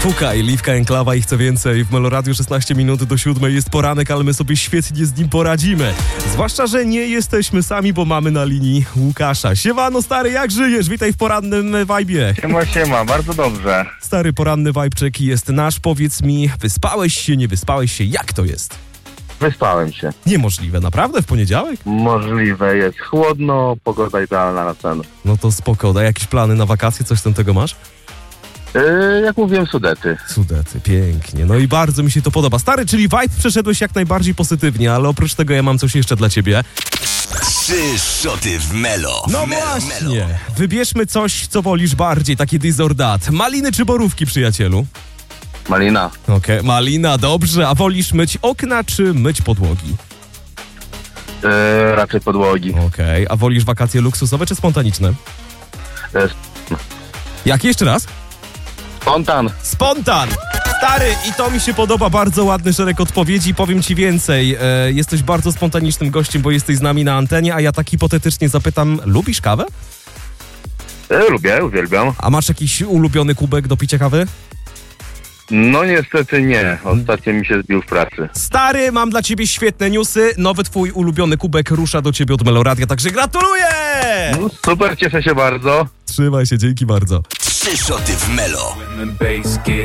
Pukaj, Liwka Enklawa i chce więcej. W Meloradiu 16 minut do 7 jest poranek, ale my sobie świetnie z nim poradzimy. Zwłaszcza, że nie jesteśmy sami, bo mamy na linii Łukasza. Siemano stary, jak żyjesz? Witaj w porannym wajbie. Siema, bardzo dobrze. Stary, poranny wajbczek jest nasz. Powiedz mi, wyspałeś się, nie wyspałeś się? Jak to jest? Wyspałem się. Niemożliwe, naprawdę? W poniedziałek? Możliwe jest. Chłodno, pogoda idealna na sen. No to spoko. A jakieś plany na wakacje? Coś tego masz? Jak mówiłem, Sudety. Sudety, pięknie. No i bardzo mi się to podoba. Stary, czyli vibe przeszedłeś jak najbardziej pozytywnie, ale oprócz tego ja mam coś jeszcze dla ciebie. 3 szoty w Melo. No właśnie. Wybierzmy coś, co wolisz bardziej, takie this or that. Maliny czy borówki, przyjacielu? Malina. Okej, malina, dobrze. A wolisz myć okna czy myć podłogi? Raczej podłogi. Okej, a wolisz wakacje luksusowe czy spontaniczne? Jak jeszcze raz? Spontan. Spontan! Stary, i to mi się podoba, bardzo ładny szereg odpowiedzi. Powiem ci więcej, jesteś bardzo spontanicznym gościem, bo jesteś z nami na antenie, a ja tak hipotetycznie zapytam, lubisz kawę? Lubię, uwielbiam. A masz jakiś ulubiony kubek do picia kawy? No niestety nie. Ostatnio mi się zbił w pracy. Stary, mam dla ciebie świetne newsy. Nowy twój ulubiony kubek rusza do ciebie od Meloradia, także gratuluję! No, super, cieszę się bardzo. Trzymaj się, dzięki bardzo. 3 szoty w Melo.